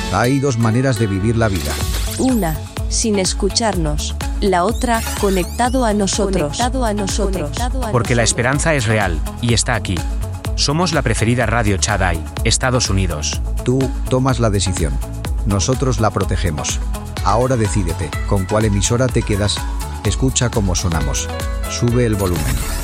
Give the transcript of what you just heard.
Hay dos maneras de vivir la vida. Una, sin escucharnos. La otra, conectado a nosotros. Porque la esperanza es real, y está aquí. Somos la preferida radio Chadai, Estados Unidos. Tú tomas la decisión. Nosotros la protegemos. Ahora decídete, ¿con cuál emisora te quedas? Escucha cómo sonamos. Sube el volumen.